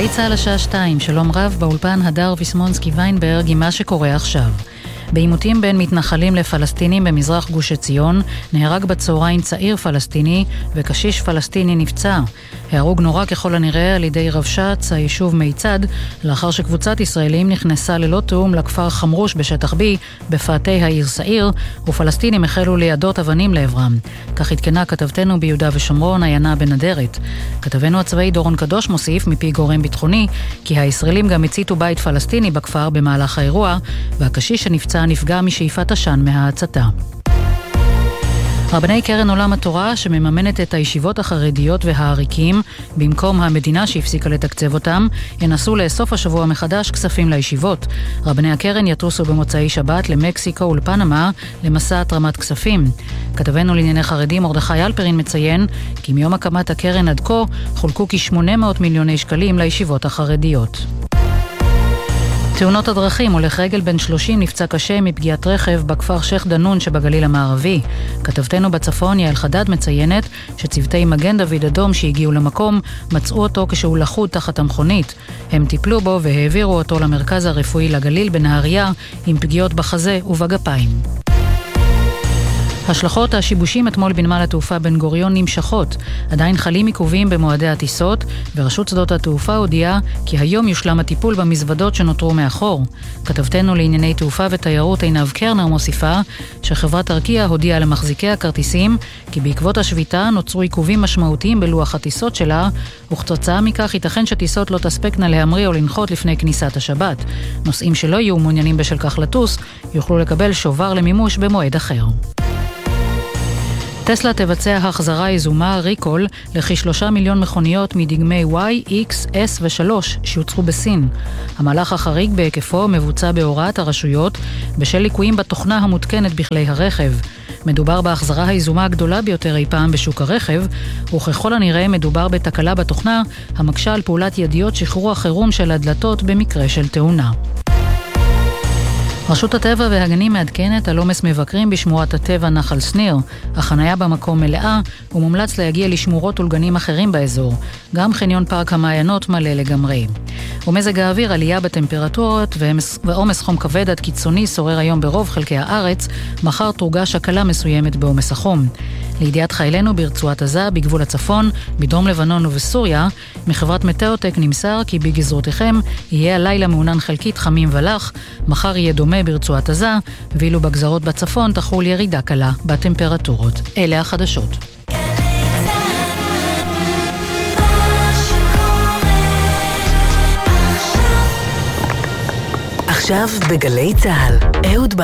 גלי צהל השעה 2, שלום רב, באולפן הדר ויסמונסקי ויינברג עם מה שקורה עכשיו. בעימותים בין מתנחלים לפלסטינים במזרח גוש עציון, נהרג בצהריים צעיר פלסטיני וקשיש פלסטיני נפצע. ההרוג נורא ככל הנראה על ידי רבש"ץ היישוב מיצד, לאחר שקבוצת ישראלים נכנסה ללא תאום לכפר חמרוש בשטח B, בפאתי העיר סעיר, ופלסטינים החלו לידות אבנים לעברם. כך התקנה כתבתנו ביהודה ושומרון, עיינה בנדרת. כתבנו הצבאי דורון קדוש מוסיף מפי גורם ביטחוני, כי הישראלים גם הציתו בית פלסטיני בכפר במהלך האירוע, והקשיש שנפצע נפגע משאיפת עשן מההצתה. רבני קרן עולם התורה, שמממנת את הישיבות החרדיות והעריקים במקום המדינה שהפסיקה לתקצב אותם, ינסו לאסוף השבוע מחדש כספים לישיבות. רבני הקרן יטוסו במוצאי שבת למקסיקו ולפנמה למסע התרמת כספים. כתבנו לענייני חרדים מרדכי אלפרין מציין כי מיום הקמת הקרן עד כה חולקו כ-800 מיליוני שקלים לישיבות החרדיות. תאונות הדרכים, הולך רגל בן 30 נפצע קשה מפגיעת רכב בכפר שייח דנון שבגליל המערבי. כתבתנו בצפון יעל חדד מציינת שצוותי מגן דוד אדום שהגיעו למקום מצאו אותו כשהוא לחוד תחת המכונית. הם טיפלו בו והעבירו אותו למרכז הרפואי לגליל בנהריה עם פגיעות בחזה ובגפיים. השלכות השיבושים אתמול בנמל התעופה בן גוריון נמשכות. עדיין חלים עיכובים במועדי הטיסות, ורשות שדות התעופה הודיעה כי היום יושלם הטיפול במזוודות שנותרו מאחור. כתבתנו לענייני תעופה ותיירות עינב קרנר מוסיפה שחברת ארקיע הודיעה למחזיקי הכרטיסים כי בעקבות השביתה נוצרו עיכובים משמעותיים בלוח הטיסות שלה, וכתוצאה מכך ייתכן שטיסות לא תספקנה להמריא או לנחות לפני כניסת השבת. נוסעים שלא יהיו מעוניינים בשל כך לטוס יוכלו לקבל שובר למימוש במועד אחר. טסלה תבצע החזרה יזומה ריקול לכ3 מיליון מכוניות מדגמי Y, X, S ו-3 שיוצרו בסין. המהלך החריג בהיקפו מבוצע בהוראת הרשויות בשל ליקויים בתוכנה המותקנת בכלי הרכב. מדובר בהחזרה היזומה הגדולה ביותר אי פעם בשוק הרכב, וככל הנראה מדובר בתקלה בתוכנה המקשה על פעולת ידיות שחרור החירום של הדלתות במקרה של תאונה. רשות הטבע והגנים מעדכנת על עומס מבקרים בשמורת הטבע נחל שניר. החניה במקום מלאה ומומלץ להגיע לשמורות ולגנים אחרים באזור. גם חניון פארק המעיינות מלא לגמרי. ומזג האוויר, עלייה בטמפרטורות ועומס חום כבד עד קיצוני שורר היום ברוב חלקי הארץ. מחר תורגש הקלה מסוימת בעומס החום. לידיעת חיילינו ברצועת עזה, בגבול הצפון, בדרום לבנון ובסוריה, מחברת מטאוטק נמסר כי בגזרותיכם יהיה הלילה מעונן חלקית חמים ולח, מחר יהיה דומה ברצועת עזה, ואילו בגזרות בצפון תחול ירידה קלה בטמפרטורות. אלה החדשות. עכשיו בגלי צהל, אהוד